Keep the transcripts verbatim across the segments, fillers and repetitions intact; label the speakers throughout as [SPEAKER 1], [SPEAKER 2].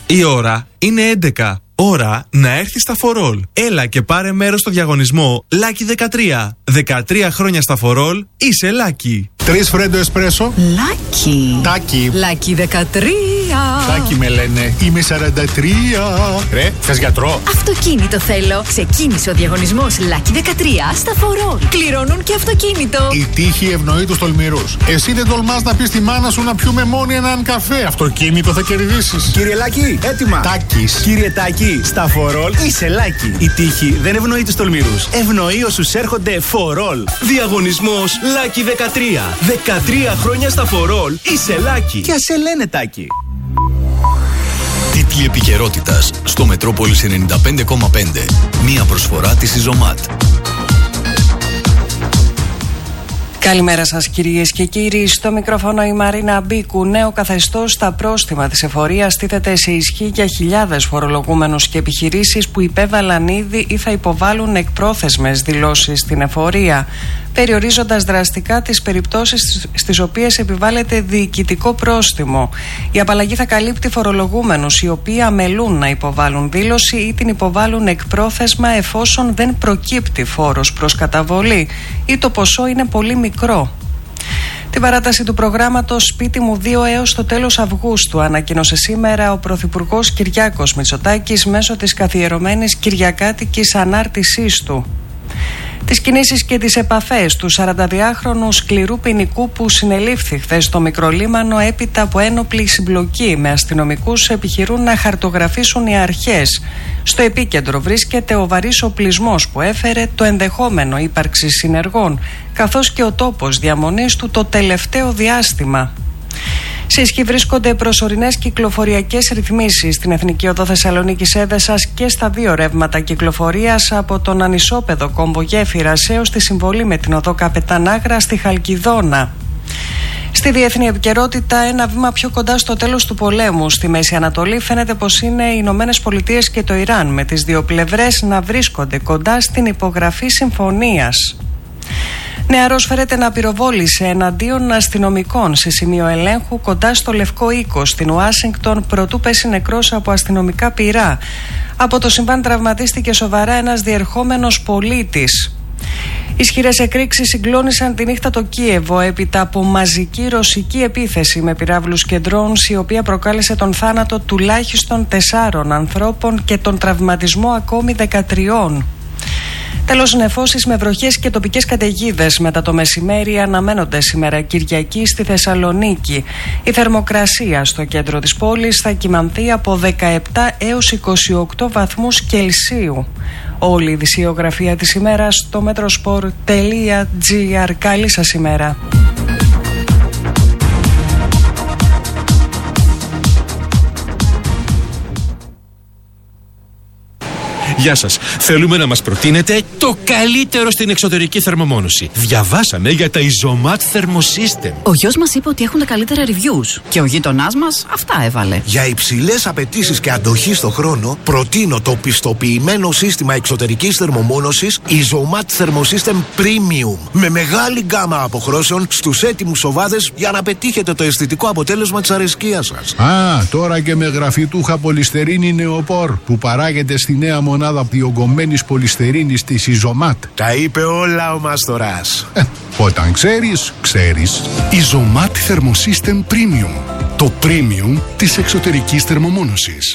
[SPEAKER 1] Η ώρα είναι έντεκα. Ώρα να έρθει στα φορόλ. Έλα και πάρε μέρος στο διαγωνισμό Lucky δεκατρία. δεκατρία χρόνια στα φορόλ, είσαι Lucky.
[SPEAKER 2] Τρεις φρέντο εσπρέσο.
[SPEAKER 3] Lucky.
[SPEAKER 2] Τάκι.
[SPEAKER 3] Lucky δεκατρία.
[SPEAKER 2] Τάκι με λένε. Είμαι σαράντα τρία. Ρε, θες γιατρό?
[SPEAKER 3] Αυτοκίνητο θέλω. Ξεκίνησε ο διαγωνισμός Lucky δεκατρία στα φορόλ. Κληρώνουν και αυτοκίνητο.
[SPEAKER 2] Η τύχη ευνοεί τους τολμηρούς. Εσύ δεν τολμάς να πεις στη μάνα σου να πιούμε μόνοι έναν καφέ. Αυτοκίνητο θα κερδίσεις.
[SPEAKER 4] Κύριε Λάκη, έτοιμα.
[SPEAKER 2] Τάκης.
[SPEAKER 4] Κύριε Τάκη, στα φορόλ είσαι Λάκη. Η τύχη δεν ευνοεί τους τολμηρούς. Ευνοεί όσους έρχονται φορόλ. Διαγωνισμός Lucky δεκατρία. δεκατρία χρόνια στα φορόλ είσαι Λάκη. Και ας σε λένε Τάκη.
[SPEAKER 5] Τίτλοι επικαιρότητας στο Μετρόπολης ενενήντα πέντε κόμμα πέντε. Μία προσφορά της Ιζωμάτ.
[SPEAKER 6] Καλημέρα σας κυρίες και κύριοι. Στο μικρόφωνο η Μαρίνα Μπίκου. Νέο καθεστώς στα πρόστιμα της εφορίας τίθεται σε ισχύ για χιλιάδες φορολογούμενους και επιχειρήσεις που υπέβαλαν ήδη ή θα υποβάλουν εκπρόθεσμες δηλώσεις στην εφορία, περιορίζοντας δραστικά τις περιπτώσεις στις οποίες επιβάλλεται διοικητικό πρόστιμο. Η απαλλαγή θα καλύπτει φορολογούμενους οι οποίοι αμελούν να υποβάλουν δήλωση ή την υποβάλουν εκπρόθεσμα εφόσον δεν προκύπτει φόρος προς καταβολή ή το ποσό είναι πολύ μικρό. Την παράταση του προγράμματος Σπίτι μου δύο έως το τέλος Αυγούστου ανακοίνωσε σήμερα ο Πρωθυπουργός Κυριάκος Μητσοτάκης μέσω της καθιερωμένης κυριακάτικης ανάρτησής του. Τις κινήσεις και τις επαφές του σαρανταδυάχρονου σκληρού ποινικού που συνελήφθη χθες στο Μικρολίμανο έπειτα από ένοπλη συμπλοκή με αστυνομικούς επιχειρούν να χαρτογραφήσουν οι αρχές. Στο επίκεντρο βρίσκεται ο βαρύς οπλισμός που έφερε το ενδεχόμενο ύπαρξη συνεργών, καθώς και ο τόπος διαμονής του το τελευταίο διάστημα. Σε ισχύ βρίσκονται προσωρινές κυκλοφοριακές ρυθμίσεις στην Εθνική Οδό Θεσσαλονίκης Έδεσας και στα δύο ρεύματα κυκλοφορίας από τον ανισόπεδο κόμβο Γέφυρας έως τη συμβολή με την Οδό Καπετανάγρα στη Χαλκιδόνα. Στη διεθνή επικαιρότητα, ένα βήμα πιο κοντά στο τέλος του πολέμου στη Μέση Ανατολή φαίνεται πως είναι οι Ηνωμένες Πολιτείες και το Ιράν, με τις δύο πλευρές να βρίσκονται κοντά στην υπογραφή συμφωνίας. Νεαρός φέρεται να πυροβόλησε εναντίον αστυνομικών σε σημείο ελέγχου κοντά στο Λευκό Οίκο στην Ουάσιγκτον προτού πέσει νεκρός από αστυνομικά πυρά. Από το συμβάν τραυματίστηκε σοβαρά ένας διερχόμενος πολίτης. Ισχυρές εκρήξεις συγκλώνησαν τη νύχτα το Κίεβο έπειτα από μαζική ρωσική επίθεση με πυράβλους και ντρόουνς, η οποία προκάλεσε τον θάνατο τουλάχιστον τεσσάρων ανθρώπων και τον τραυματισμό ακόμη δεκατριών. Τέλος, νεφώσεις με βροχές και τοπικές καταιγίδες μετά το μεσημέρι αναμένονται σήμερα Κυριακή στη Θεσσαλονίκη. Η θερμοκρασία στο κέντρο της πόλης θα κυμανθεί από δεκαεπτά έως είκοσι οκτώ βαθμούς Κελσίου. Όλη η ειδησιογραφία της ημέρας στο metrosport τελεία gr. Καλή σας ημέρα.
[SPEAKER 7] Γεια σας. Θέλουμε να μας προτείνετε το καλύτερο στην εξωτερική θερμομόνωση. Διαβάσαμε για τα Ιζωμάτ Thermosystem.
[SPEAKER 8] Ο γιος μας είπε ότι έχουν τα καλύτερα reviews. Και ο γείτονάς μας αυτά έβαλε.
[SPEAKER 9] Για υψηλές απαιτήσεις και αντοχή στο χρόνο, προτείνω το πιστοποιημένο σύστημα εξωτερικής θερμομόνωσης Ιζωμάτ Thermosystem Premium. Με μεγάλη γκάμα αποχρώσεων στους έτοιμους οβάδες για να πετύχετε το αισθητικό αποτέλεσμα της αρεσκίας σας.
[SPEAKER 2] Α, τώρα και με γραφιτούχα πολυστερίνη νεοπόρ που παράγεται στη νέα μονάδα διογκωμένης πολυστερίνης της Ιζωμάτ.
[SPEAKER 9] Τα είπε όλα ο Μάστορας.
[SPEAKER 2] Ε, όταν ξέρεις, ξέρεις.
[SPEAKER 5] Ιζωμάτ Thermosystem Premium. Το premium της εξωτερικής θερμομόνωσης.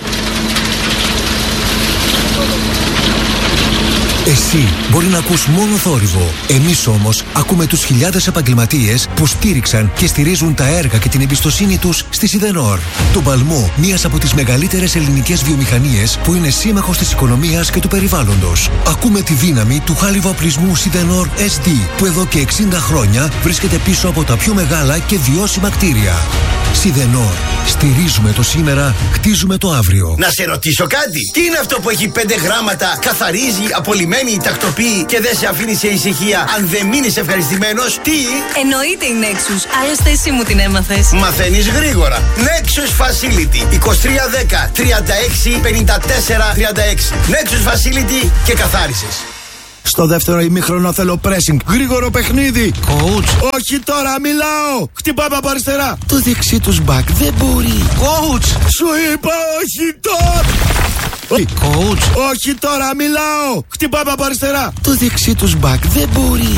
[SPEAKER 10] Εσύ μπορεί να ακούς μόνο θόρυβο. Εμείς όμως ακούμε τους χιλιάδες επαγγελματίες που στήριξαν και στηρίζουν τα έργα και την εμπιστοσύνη τους στη Σιδενόρ. Το παλμό, μίας από τις μεγαλύτερες ελληνικές βιομηχανίες που είναι σύμμαχος της οικονομίας και του περιβάλλοντος. Ακούμε τη δύναμη του χάλιβα-οπλισμού Σιδενόρ ες ντι που εδώ και εξήντα χρόνια βρίσκεται πίσω από τα πιο μεγάλα και βιώσιμα κτίρια. Σιδενόρ. Στηρίζουμε το σήμερα, χτίζουμε το αύριο.
[SPEAKER 11] Να σε ρωτήσω κάτι. Τι είναι αυτό που έχει πέντε γράμματα, καθαρίζει, απολυμμένη, τακτοποιεί και δεν σε αφήνει σε ησυχία αν δεν μείνεις ευχαριστημένος? Τι?
[SPEAKER 12] Εννοείται η Nexus. Άλλωστε εσύ μου την έμαθες.
[SPEAKER 11] Μαθαίνεις γρήγορα. Nexus Facility. είκοσι τρία δέκα τριάντα έξι πενήντα τέσσερα τριάντα έξι. Nexus Facility και καθάρισες.
[SPEAKER 13] Στο δεύτερο ημίχρονο θέλω pressing. Γρήγορο παιχνίδι.
[SPEAKER 14] Coach.
[SPEAKER 13] Όχι τώρα, μιλάω. Χτυπάμε από αριστερά.
[SPEAKER 14] Το δεξί τους μπακ δεν μπορεί.
[SPEAKER 13] Coach. Σου είπα όχι τώρα.
[SPEAKER 14] Coach.
[SPEAKER 13] Όχι τώρα, μιλάω. Χτυπάμε από αριστερά.
[SPEAKER 14] Το δεξί τους μπακ δεν μπορεί.